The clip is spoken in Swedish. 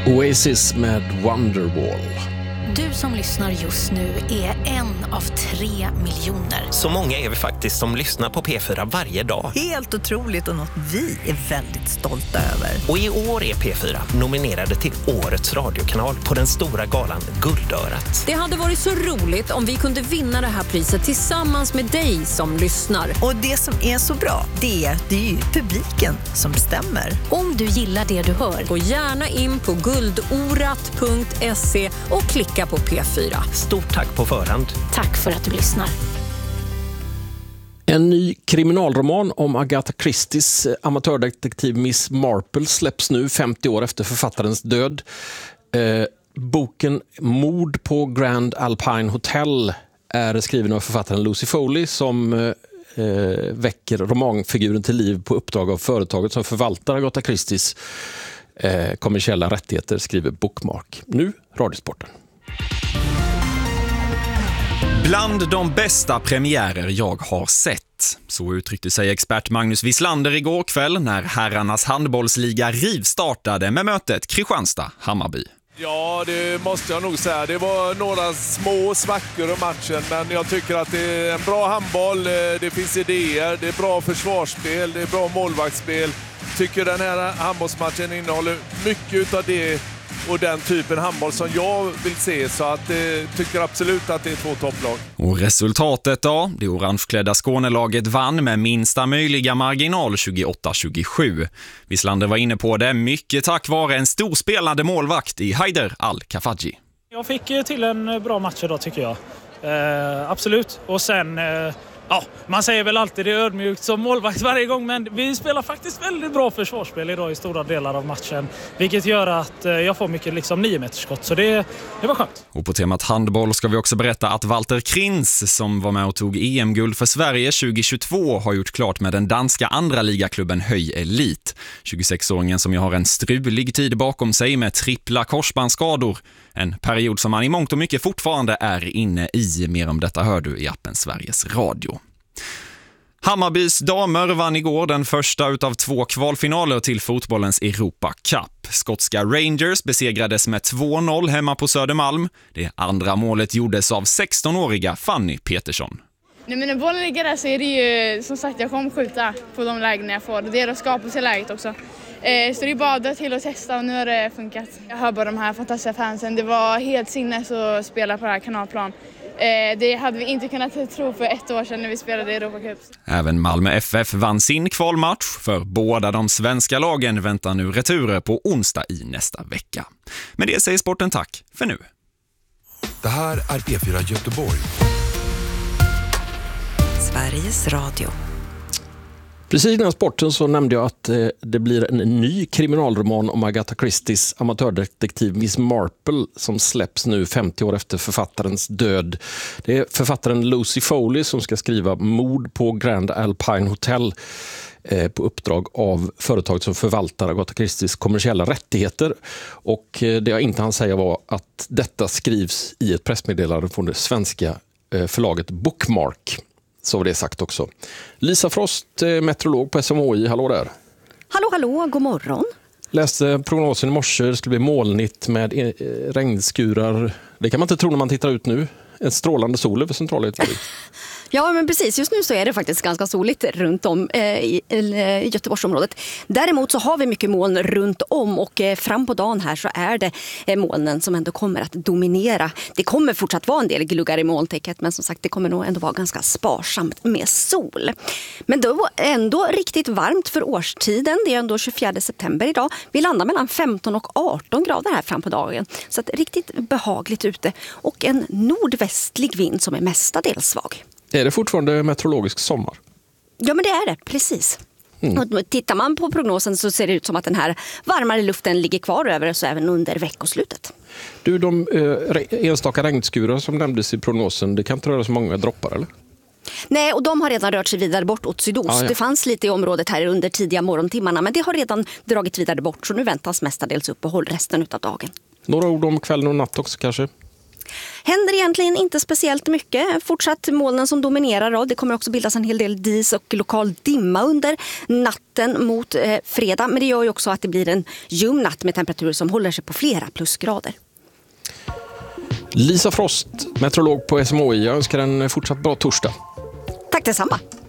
Oasis med Wonderwall. Du som lyssnar just nu är en av 3 miljoner. Så många är vi faktiskt som lyssnar på P4 varje dag. Helt otroligt och något vi är väldigt stolta över. Och i år är P4 nominerade till Årets radiokanal på den stora galan Guldörat. Det hade varit så roligt om vi kunde vinna det här priset tillsammans med dig som lyssnar. Och det som är så bra, det är ju publiken som bestämmer. Om du gillar det du hör, Gå gärna in på guldorat.se och klicka på P4. Stort tack på förhand. tack för att du lyssnar. En ny kriminalroman om Agatha Christies amatördetektiv Miss Marple släpps nu 50 år efter författarens död. Boken Mord på Grand Alpine Hotel är skriven av författaren Lucy Foley som väcker romanfiguren till liv på uppdrag av företaget som förvaltar Agatha Christies kommersiella rättigheter, skriver Bookmark. Nu Radiosporten. Bland de bästa premiärer jag har sett. Så uttryckte sig expert Magnus Wislander igår kväll när herrarnas handbollsliga rivstartade med mötet Kristianstad-Hammarby. Ja, det måste jag nog säga. Det var några små svackor i matchen, men jag tycker att det är en bra handboll. Det finns idéer, det är bra försvarsspel, det är bra målvaktsspel. Tycker den här handbollsmatchen innehåller mycket av det och den typen handboll som jag vill se, så att tycker absolut att det är 2 topplag. Och resultatet då? Det orangeklädda Skånelaget vann med minsta möjliga marginal 28-27. Wislander var inne på det mycket tack vare en storspelande målvakt i Haider Al-Kafaji. Jag fick till en bra match idag tycker jag. Absolut. Och sen... Ja, man säger väl alltid det är ödmjukt som målvakt varje gång, men vi spelar faktiskt väldigt bra försvarsspel idag i stora delar av matchen, vilket gör att jag får mycket 9-metersskott, så det var skönt. Och på temat handboll ska vi också berätta att Walter Krins, som var med och tog EM-guld för Sverige 2022, har gjort klart med den danska andra ligaklubben Höj Elit. 26-åringen som ju har en strulig tid bakom sig med trippla korsbandsskador. En period som man i mångt och mycket fortfarande är inne i. Mer om detta hör du i appen Sveriges Radio. Hammarbys damer vann igår den första utav 2 kvalfinaler till fotbollens Europa Cup. Skotska Rangers besegrades med 2-0 hemma på Södermalm. Det andra målet gjordes av 16-åriga Fanny Petersson. Nej, men när bollen ligger där så är det ju, som sagt, jag kommer skjuta på de lägen jag får. Det är att skapa sig läget också. Så det är bara att dra till och testa, och nu har det funkat. Jag hör bara de här fantastiska fansen. Det var helt sinnes att spela på det här kanalplan. Det hade vi inte kunnat tro för 1 år sedan när vi spelade i Europa Cup. Även Malmö FF vann sin kvalmatch. För båda de svenska lagen väntar nu returer på onsdag i nästa vecka. Men det säger sporten tack för nu. Det här är P4 Göteborg. Sveriges Radio. Precis innan sporten så nämnde jag att det blir en ny kriminalroman om Agatha Christies amatördetektiv Miss Marple som släpps nu 50 år efter författarens död. Det är författaren Lucy Foley som ska skriva Mord på Grand Alpine Hotel på uppdrag av företaget som förvaltar Agatha Christies kommersiella rättigheter. Och det jag inte hann säga var att detta skrivs i ett pressmeddelande från det svenska förlaget Bookmark. Så var det sagt också. Lisa Frost, meteorolog på SMHI, hallå där. Hallå, god morgon. Läste prognosen i morse, det skulle bli molnigt med regnskurar. Det kan man inte tro när man tittar ut nu. En strålande sol över centrala Göteborg. Ja, men precis. Just nu så är det faktiskt ganska soligt runt om i Göteborgsområdet. Däremot så har vi mycket moln runt om och fram på dagen här så är det molnen som ändå kommer att dominera. Det kommer fortsatt vara en del gluggar i molntäcket, men som sagt det kommer nog ändå vara ganska sparsamt med sol. Men då ändå riktigt varmt för årstiden. Det är ändå 24 september idag. Vi landar mellan 15 och 18 grader här fram på dagen. Så att riktigt behagligt ute. Och en nordvästlig vind som är mestadels svag. Är det fortfarande meteorologisk sommar? Ja, men det är det, precis. Och tittar man på prognosen så ser det ut som att den här varmare luften ligger kvar över oss även under veckoslutet. Du, de enstaka regnskurar som nämndes i prognosen, det kan inte röra så många droppar, eller? Nej, och de har redan rört sig vidare bort åt sydost. Ah, ja. Det fanns lite i området här under tidiga morgontimmarna, men det har redan dragit vidare bort, så nu väntas mestadels uppehåll resten av dagen. Några ord om kvällen och natt också kanske? Händer egentligen inte speciellt mycket. Fortsatt molnen som dominerar. Då. Det kommer också bildas en hel del dis och lokal dimma under natten mot fredag. Men det gör ju också att det blir en ljum natt med temperaturer som håller sig på flera plusgrader. Lisa Frost, meteorolog på SMHI. Jag önskar en fortsatt bra torsdag. Tack detsamma.